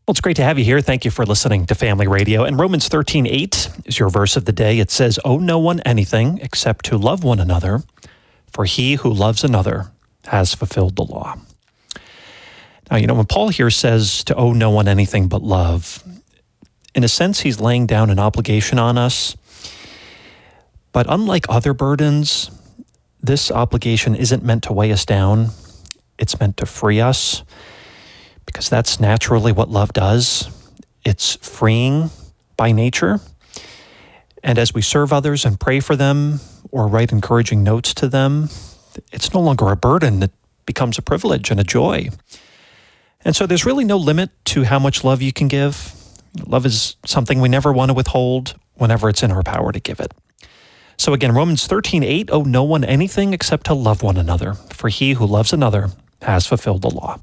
Well, it's great to have you here. Thank you for listening to Family Radio. And Romans 13:8 is your verse of the day. It says, "Owe no one anything except to love one another, for he who loves another has fulfilled the law." Now, when Paul here says to owe no one anything but love, in a sense, he's laying down an obligation on us. But unlike other burdens, this obligation isn't meant to weigh us down. It's meant to free us, because that's naturally what love does. It's freeing by nature. And as we serve others and pray for them or write encouraging notes to them, it's no longer a burden. It becomes a privilege and a joy. And so there's really no limit to how much love you can give. Love is something we never want to withhold whenever it's in our power to give it. So again, Romans 13:8, owe no one anything except to love one another, for he who loves another has fulfilled the law.